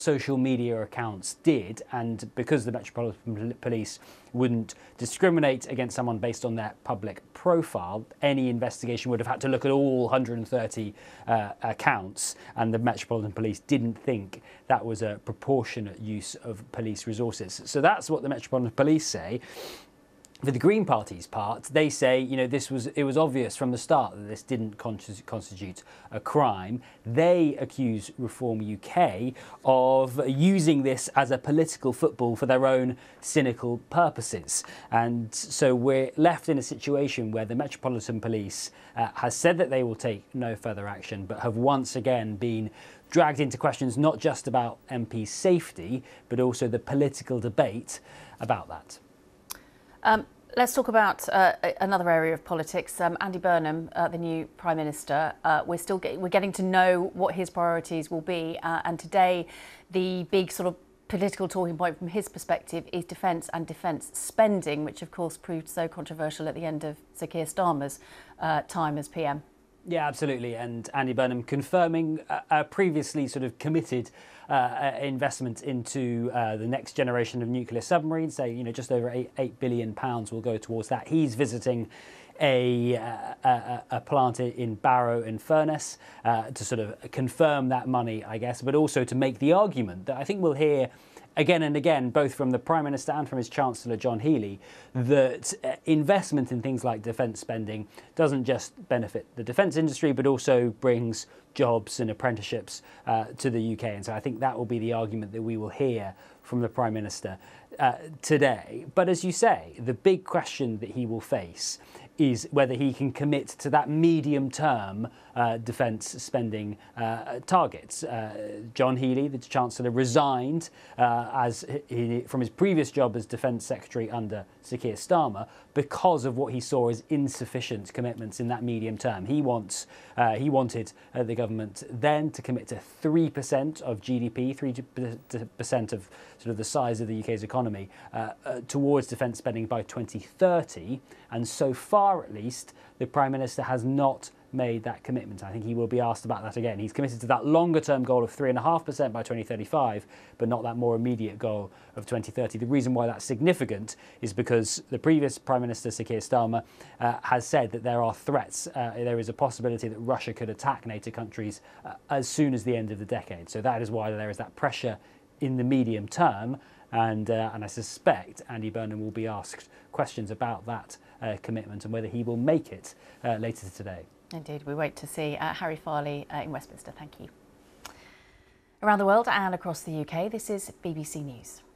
social media accounts did, and because the Metropolitan Police wouldn't discriminate against someone based on their public profile, any investigation would have had to look at all 130 accounts, and the Metropolitan Police didn't think that was a proportionate use of police resources. So that's what the Metropolitan Police say. For the Green Party's part, they say, it was obvious from the start that this didn't constitute a crime. They accuse Reform UK of using this as a political football for their own cynical purposes. And so we're left in a situation where the Metropolitan Police has said that they will take no further action, but have once again been dragged into questions not just about MP safety, but also the political debate about that. Let's talk about another area of politics. Andy Burnham, the new Prime Minister, we're getting to know what his priorities will be. And today, the big sort of political talking point from his perspective is defence and defence spending, which of course proved so controversial at the end of Sir Keir Starmer's time as PM. Yeah, absolutely. And Andy Burnham confirming a previously sort of committed investment into the next generation of nuclear submarines, say, just over £8 billion will go towards that. He's visiting a plant in Barrow in Furness to sort of confirm that money, I guess, but also to make the argument that I think we'll hear again and again, both from the Prime Minister and from his Chancellor, John Healey, that investment in things like defence spending doesn't just benefit the defence industry, but also brings jobs and apprenticeships to the UK. And so I think that will be the argument that we will hear from the Prime Minister today. But as you say, the big question that he will face is whether he can commit to that medium-term defence spending targets. John Healey, the Chancellor, resigned from his previous job as Defence Secretary under Sir Keir Starmer because of what he saw as insufficient commitments in that medium term. He wanted the government then to commit to 3% of GDP, 3% of sort of the size of the UK's economy towards defence spending by 2030. And so far, at least, the Prime Minister has not made that commitment. I think he will be asked about that again. He's committed to that longer-term goal of 3.5% by 2035, but not that more immediate goal of 2030. The reason why that's significant is because the previous Prime Minister, Sir Keir Starmer, has said that there are threats. There is a possibility that Russia could attack NATO countries as soon as the end of the decade. So that is why there is that pressure in the medium term. And I suspect Andy Burnham will be asked questions about that commitment and whether he will make it later today. Indeed, we wait to see. Harry Farley in Westminster, thank you. Around the world and across the UK, this is BBC News.